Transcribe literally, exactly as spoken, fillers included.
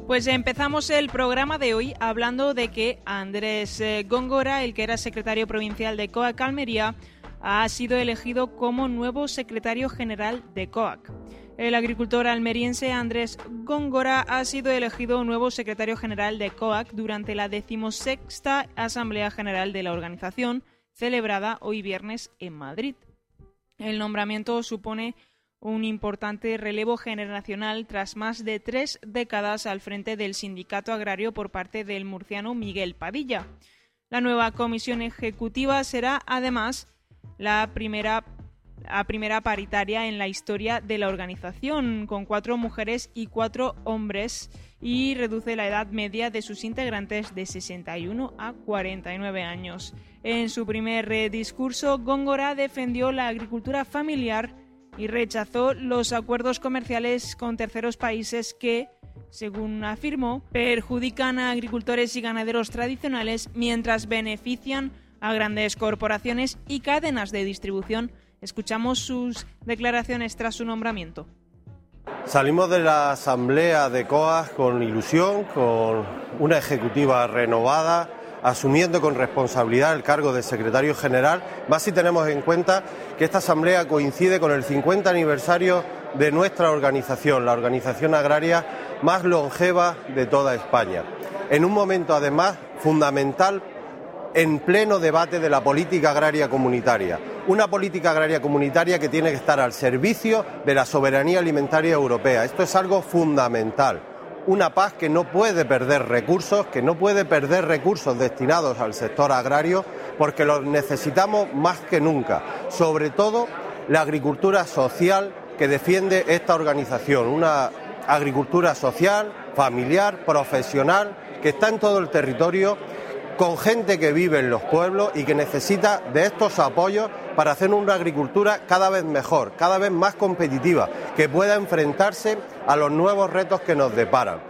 Pues empezamos el programa de hoy hablando de que Andrés eh, Góngora, el que era secretario provincial de COAC Almería, ha sido elegido como nuevo secretario general de COAC. El agricultor almeriense Andrés Góngora ha sido elegido nuevo secretario general de COAC durante la decimosexta Asamblea General de la organización, celebrada hoy viernes en Madrid. El nombramiento supone un importante relevo generacional tras más de tres décadas al frente del sindicato agrario por parte del murciano Miguel Padilla. La nueva comisión ejecutiva será, además, la primera, la primera paritaria en la historia de la organización, con cuatro mujeres y cuatro hombres, y reduce la edad media de sus integrantes de sesenta y uno a cuarenta y nueve años. En su primer discurso, Góngora defendió la agricultura familiar y rechazó los acuerdos comerciales con terceros países que, según afirmó, perjudican a agricultores y ganaderos tradicionales mientras benefician a grandes corporaciones y cadenas de distribución. Escuchamos sus declaraciones tras su nombramiento. Salimos de la asamblea de COAC con ilusión, con una ejecutiva renovada, asumiendo con responsabilidad el cargo de secretario general, más si tenemos en cuenta que esta asamblea coincide con el cincuenta aniversario de nuestra organización, la organización agraria más longeva de toda España. En un momento, además, fundamental, en pleno debate de la política agraria comunitaria. Una política agraria comunitaria que tiene que estar al servicio de la soberanía alimentaria europea. Esto es algo fundamental. Una P A C que no puede perder recursos, que no puede perder recursos destinados al sector agrario, porque los necesitamos más que nunca. Sobre todo la agricultura social que defiende esta organización, una agricultura social, familiar, profesional, que está en todo el territorio, con gente que vive en los pueblos y que necesita de estos apoyos para hacer una agricultura cada vez mejor, cada vez más competitiva, que pueda enfrentarse a los nuevos retos que nos deparan.